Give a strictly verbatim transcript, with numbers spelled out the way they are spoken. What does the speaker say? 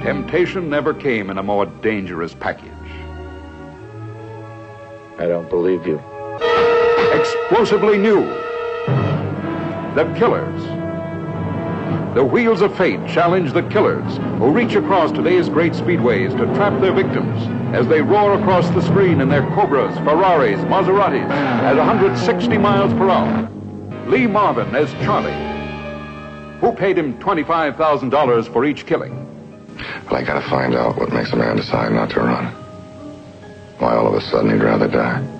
Temptation never came in a more dangerous package. I don't believe you. Explosively new. The Killers. The wheels of fate challenge the killers who reach across today's great speedways to trap their victims as they roar across the screen in their Cobras, Ferraris, Maseratis at one hundred sixty miles per hour. Lee Marvin as Charlie. Who paid him twenty-five thousand dollars for each killing? But I gotta find out what makes a man decide not to run. Why all of a sudden he'd rather die.